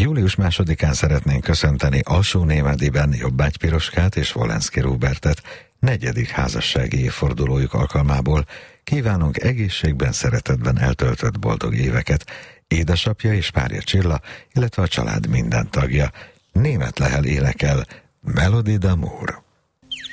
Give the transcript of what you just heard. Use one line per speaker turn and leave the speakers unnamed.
Július 2-án szeretnénk köszönteni Alsó-Némediben Jobbágy Piroskát és Wolenszky Róbertet 4. házassági évfordulójuk alkalmából. Kívánunk egészségben, szeretetben eltöltött boldog éveket édesapja és párja Csilla, illetve a család minden tagja. Német Lehel énekel Melody d'Amour.